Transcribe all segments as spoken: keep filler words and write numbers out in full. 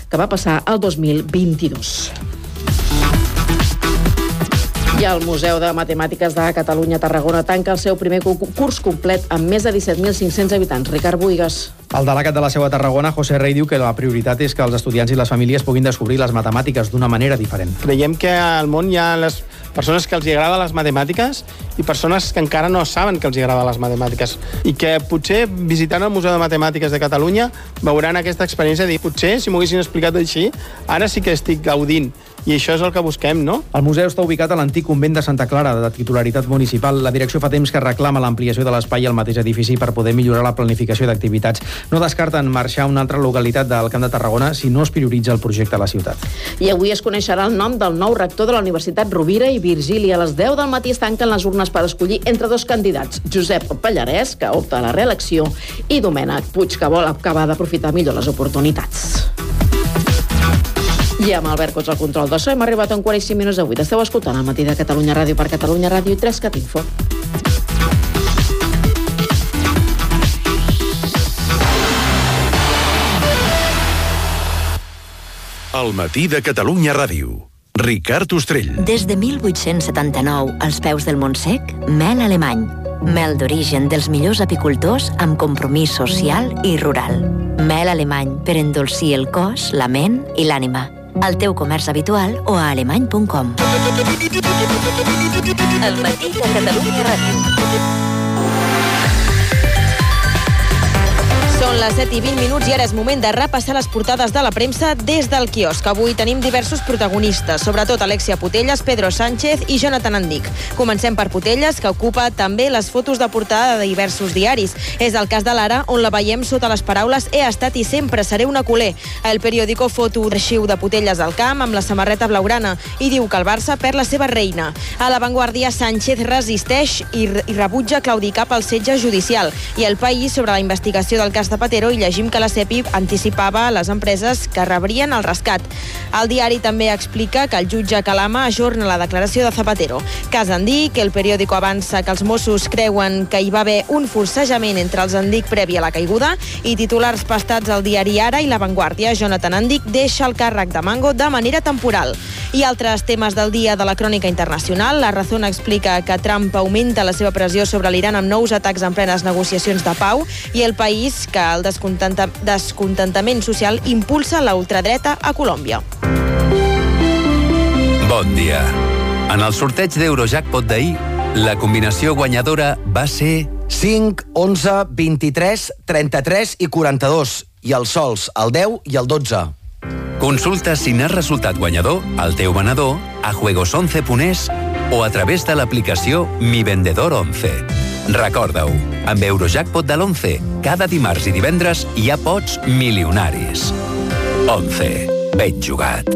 que va passar el dos mil vint-i-dos. I el Museu de Matemàtiques de Catalunya-Tarragona tanca el seu primer curs complet amb més de disset mil cinc-cents habitants. Ricard Buigas. El delegat de la Seu a Tarragona, José Rey, diu que la prioritat és que els estudiants i les famílies puguin descobrir les matemàtiques d'una manera diferent. Creiem que al món hi ha les persones que els agraden les matemàtiques i persones que encara no saben que els agraden les matemàtiques i que potser visitant el Museu de Matemàtiques de Catalunya veuran aquesta experiència de dir, potser si m'ho haguessin explicat així, ara sí que estic gaudint. I això és el que busquem, no? El museu està ubicat a l'antic convent de Santa Clara, de titularitat municipal. La direcció fa temps que reclama l'ampliació de l'espai al mateix edifici per poder millorar la planificació d'activitats. No descarten marxar a una altra localitat del Camp de Tarragona si no es prioritza el projecte a la ciutat. I avui es coneixerà el nom del nou rector de la Universitat Rovira i Virgili. A les deu del matí es tanquen les urnes per escollir entre dos candidats, Josep Pallarès, que opta a la reelecció, i Domènec Puig, que vol acabar d'aprofitar millor les oportunitats. I amb Albert Cots al control de so hem arribat a un quaranta-cinc minuts de vuit. Esteu escoltant el matí de Catalunya Ràdio per Catalunya Ràdio i tres Cat Info. El matí de Catalunya Ràdio. Ricard Ostrell. Des de mil vuit-cents setanta-nou, als peus del Montsec, mel alemany. Mel d'origen dels millors apicultors amb compromís social i rural. Mel alemany per endolcir el cos, la ment i l'ànima. Al teu comerç habitual o a alemany punt com. El matí de Catalunya Ràdio. Són les set i vint minuts i ara és moment de repassar les portades de la premsa des del quiosc. Avui tenim diversos protagonistes, sobretot Alexia Putellas, Pedro Sánchez i Jonathan Andic. Comencem per Putellas, que ocupa també les fotos de portada de diversos diaris. És el cas de l'Ara, on la veiem sota les paraules «He estat i sempre seré una culer». El periòdico foto arxiu de Putellas al camp amb la samarreta blaugrana i diu que el Barça perd la seva reina. A l'Avantguàrdia, Sánchez resisteix i, i rebutja claudicar pel setge judicial. I El País, sobre la investigació del cas de Patero, i llegim que la CEPI anticipava a les empreses que rebrien el rescat. El diari també explica que el jutge Calama ajorna la declaració de Zapatero. Cas Andic, El Periódico avança que els Mossos creuen que hi va haver un forcejament entre els Andic previ a la caiguda i titulars pastats al diari Ara i l'Avantguàrdia. Jonathan Andic deixa el càrrec de Mango de manera temporal. I altres temes del dia de la crònica internacional. La Razón explica que Trump augmenta la seva pressió sobre l'Iran amb nous atacs en plenes negociacions de pau i El País, que el descontenta, descontentament social impulsa la ultradreta a Colòmbia. Bon dia. En el sorteig d'Eurojackpot d'ahir, la combinació guanyadora va ser cinc, onze, vint-i-tres, trenta-tres i quaranta-dos, i els sols, el deu i el dotze. Consulta si n'has resultat guanyador al teu venedor, a juegos once punt es o a través de l'aplicació Mi Vendedor once. Recorda-ho, amb Eurojackpot de l'onze, cada dimarts i divendres hi ha pots milionaris. onze. Ben jugat.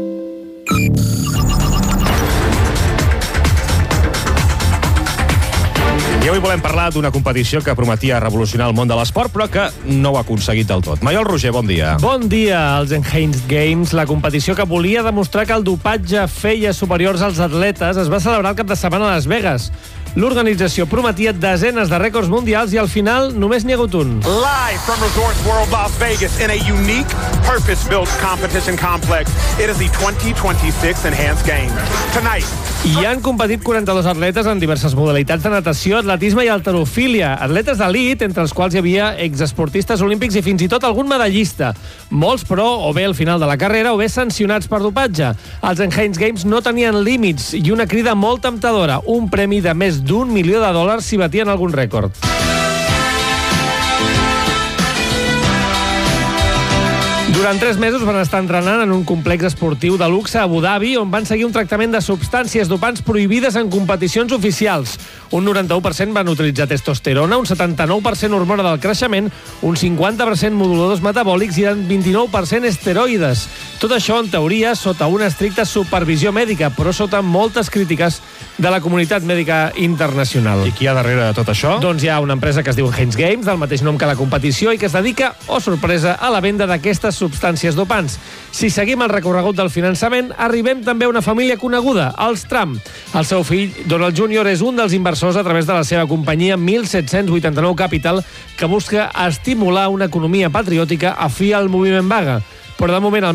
I avui volem parlar d'una competició que prometia revolucionar el món de l'esport, però que no ho ha aconseguit del tot. Maiol Roger, bon dia. Bon dia. Els Enhanced Games, la competició que volia demostrar que el dopatge feia superiors als atletes, es va celebrar el cap de setmana a Las Vegas. L'organització prometia desenes de rècords mundials i al final només n'hi ha hagut un. Live from Resorts World Las Vegas in a unique purpose-built competition complex. It is the twenty twenty-six Enhanced Games. Tonight, hi han competit quaranta-dos atletes en diverses modalitats de natació, atletisme i halterofília. Atletes d'elit, entre els quals hi havia exesportistes olímpics i fins i tot algun medallista. Molts, però, o bé al final de la carrera o bé sancionats per dopatge. Els Enhanced Games no tenien límits i una crida molt temptadora, un premi de més d'un milió de dòlars si batien algun rècord. Durant tres mesos van estar entrenant en un complex esportiu de luxe a Abu Dhabi, on van seguir un tractament de substàncies dopants prohibides en competicions oficials. Un noranta-u per cent van utilitzar testosterona, un setanta-nou per cent hormona del creixement, un cinquanta per cent moduladors metabòlics i un vint-i-nou per cent esteroides. Tot això, en teoria, sota una estricta supervisió mèdica, però sota moltes crítiques de la comunitat mèdica internacional. I qui hi ha darrere de tot això? Doncs hi ha una empresa que es diu Enhanced Games, del mateix nom que la competició, i que es dedica, oh sorpresa, a la venda d'aquestes substàncies dopants. Si seguim el recorregut del finançament, arribem també a una família coneguda, els Trump. El seu fill, Donald júnior, és un dels inversors a través de la seva companyia mil set-cents vuitanta-nou Capital, que busca estimular una economia patriòtica afí al moviment vaga. Però de moment,